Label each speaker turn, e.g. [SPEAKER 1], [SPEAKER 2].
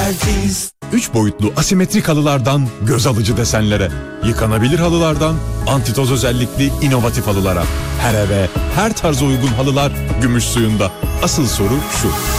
[SPEAKER 1] Altis.
[SPEAKER 2] 3 boyutlu asimetrik halılardan göz alıcı desenlere, yıkanabilir halılardan antitoz özellikli inovatif halılara. Her eve, her tarza uygun halılar gümüş suyunda. Asıl soru şu: